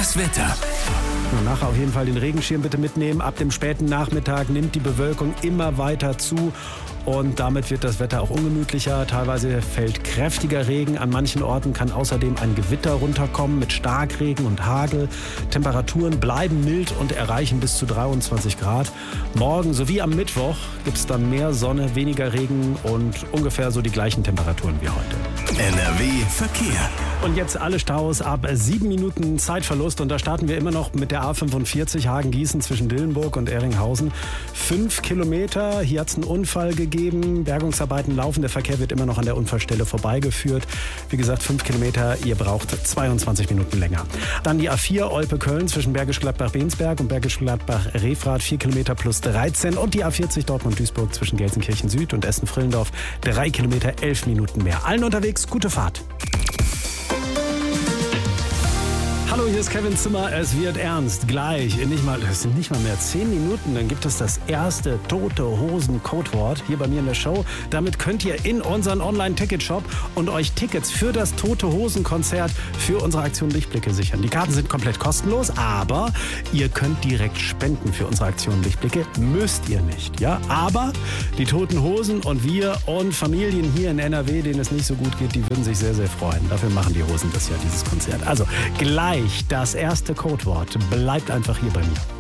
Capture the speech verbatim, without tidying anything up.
Das Wetter. Und nachher auf jeden Fall den Regenschirm bitte mitnehmen. Ab dem späten Nachmittag nimmt die Bewölkung immer weiter zu. Und damit wird das Wetter auch ungemütlicher. Teilweise fällt kräftiger Regen. An manchen Orten kann außerdem ein Gewitter runterkommen mit Starkregen und Hagel. Temperaturen bleiben mild und erreichen bis zu dreiundzwanzig Grad. Morgen sowie am Mittwoch gibt es dann mehr Sonne, weniger Regen und ungefähr so die gleichen Temperaturen wie heute. N R W Verkehr. Und jetzt alle Staus ab sieben Minuten Zeitverlust. Und da starten wir immer noch mit der A fünfundvierzig Hagen-Gießen zwischen Dillenburg und Erringhausen. Fünf Kilometer. Hier hat es einen Unfall gegeben. Bergungsarbeiten laufen. Der Verkehr wird immer noch an der Unfallstelle vorbeigeführt. Wie gesagt, fünf Kilometer. Ihr braucht zweiundzwanzig Minuten länger. Dann die A vier Olpe-Köln zwischen Bergisch Gladbach-Bensberg und Bergisch Gladbach-Refrath. vier Kilometer plus dreizehn. Und die A vierzig Dortmund-Duisburg zwischen Gelsenkirchen Süd und Essen-Frillendorf. drei Kilometer, elf Minuten mehr. Allen unterwegs, gute Fahrt. Hallo, hier ist Kevin Zimmer. Es wird ernst. Gleich, in nicht mal, es sind nicht mal mehr zehn Minuten, dann gibt es das erste Tote Hosen Codewort hier bei mir in der Show. Damit könnt ihr in unseren Online-Ticket-Shop und euch Tickets für das Tote Hosen Konzert für unsere Aktion Lichtblicke sichern. Die Karten sind komplett kostenlos, aber ihr könnt direkt spenden für unsere Aktion Lichtblicke. Müsst ihr nicht, ja? Aber die Toten Hosen und wir und Familien hier in N R W, denen es nicht so gut geht, die würden sich sehr, sehr freuen. Dafür machen die Hosen das ja, dieses Konzert. Also gleich das erste Codewort. Bleibt einfach hier bei mir.